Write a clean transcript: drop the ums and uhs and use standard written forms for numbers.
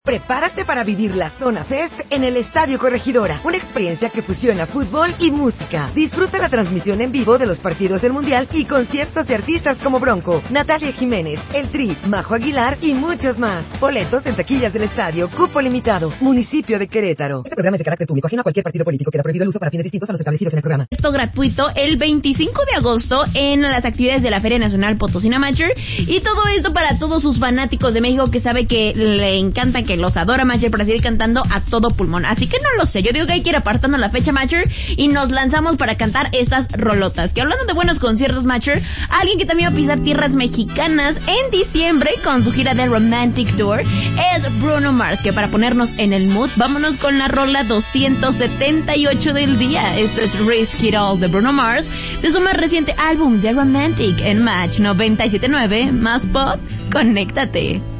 Prepárate para vivir la Zona Fest en el Estadio Corregidora, una experiencia que fusiona fútbol y música. Disfruta la transmisión en vivo de los partidos del Mundial y conciertos de artistas como Bronco, Natalia Jiménez, El Tri, Majo Aguilar y muchos más. Boletos en taquillas del estadio, cupo limitado, municipio de Querétaro. Este programa es de carácter público, ajeno a cualquier partido político. Queda prohibido el uso para fines distintos a los establecidos en el programa. Esto gratuito el 25 de agosto en las actividades de la Feria Nacional Potosina Macher, y todo esto para todos sus fanáticos de México que sabe que le encantan, que los adora Macher, para seguir cantando a todo pulmón. Así que no lo sé, yo digo que hay que ir apartando la fecha Macher y nos lanzamos para cantar estas rolotas. Que hablando de buenos conciertos Macher, alguien que también va a pisar tierras mexicanas en diciembre con su gira de Romantic Tour es Bruno Mars, que para ponernos en el mood, vámonos con la rola 278 del día. Esto es Risk It All de Bruno Mars, de su más reciente álbum The Romantic, en Match 97.9, más pop, conéctate.